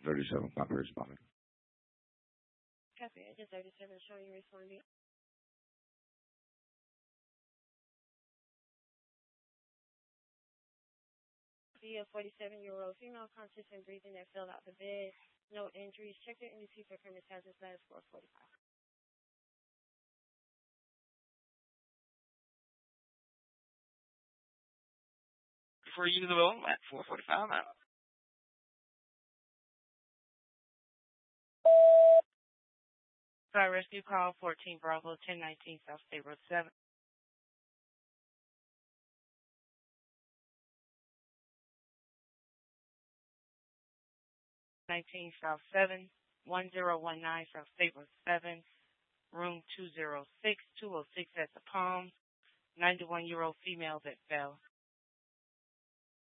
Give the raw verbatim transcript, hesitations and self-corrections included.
thirty-seven, copy responding. Copy, agent thirty-seven showing you responding. A forty-seven-year-old female conscious and breathing that fell out the bed. No injuries. Check the N D C for premise hazard status four forty-five. Before you to the building at four forty-five now. Fire rescue call fourteen Bravo ten nineteen South State Road seven. nineteen South seven, one zero one nine South State Road seven, room two oh six, two oh six at the Palms, ninety-one-year-old female that fell.